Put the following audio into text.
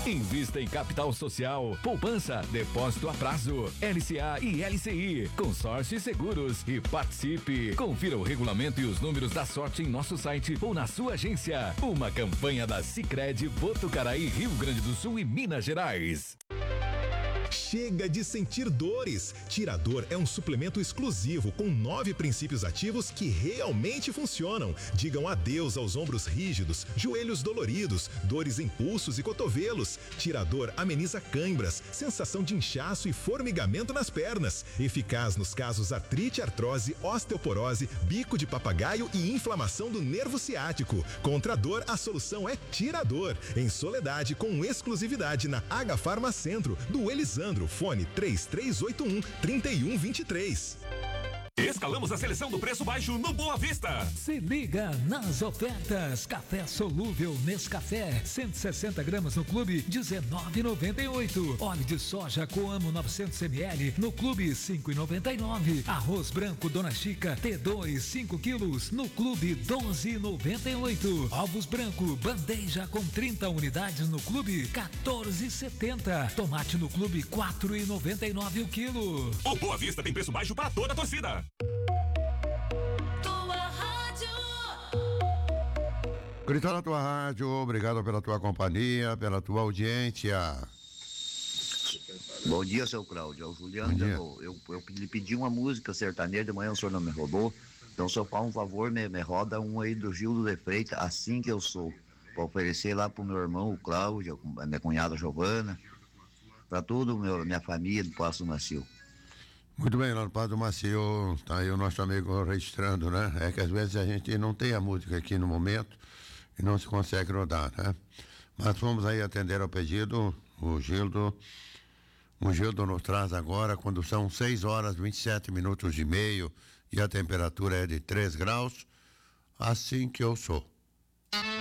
Invista em capital social, poupança, depósito a prazo, LCA e LCI, consórcio e seguros e participe. Confira o regulamento e os números da sorte em nosso site ou na sua agência. Uma campanha da Sicredi Botucaraí, Rio Grande do Sul e Minas Gerais. Chega de sentir dores. Tirador é um suplemento exclusivo com 9 princípios ativos que realmente funcionam. Digam adeus aos ombros rígidos, joelhos doloridos, dores em pulsos e cotovelos. Tirador ameniza cãibras, sensação de inchaço e formigamento nas pernas. Eficaz nos casos artrite, artrose, osteoporose, bico de papagaio e inflamação do nervo ciático. Contra a dor, a solução é Tirador. Em Soledade, com exclusividade na H Farma Centro, do Elisandro. Fone 3381-3123. Escalamos a seleção do preço baixo no Boa Vista. Se liga nas ofertas. Café solúvel Nescafé, 160 gramas no clube, R$19,98. Óleo de soja Coamo 900 ml no clube, R$5,99. Arroz branco Dona Chica T2 5 quilos no clube, R$12,98. Ovos branco bandeja com 30 unidades no clube, R$14,70. Tomate no clube, R$4,99 o quilo. O Boa Vista tem preço baixo para toda a torcida. Tua rádio. Grita na tua rádio, obrigado pela tua companhia, pela tua audiência. Bom dia, seu Cláudio, é o Juliano. Eu lhe pedi uma música sertaneja, de manhã o senhor não me rodou, então se eu faz um favor, me roda um aí do Gildo de Freitas, Assim Que Eu Sou, para oferecer lá pro meu irmão, o Cláudio, a minha cunhada Giovana, para tudo, minha família do Passo Macio. Muito bem, lá no Passo Macio, tá aí o nosso amigo registrando, né? É que às vezes a gente não tem a música aqui no momento e não se consegue rodar, né? Mas vamos aí atender ao pedido. O Gildo nos traz agora, quando são 6h27 e a temperatura é de 3 graus, Assim Que Eu Sou.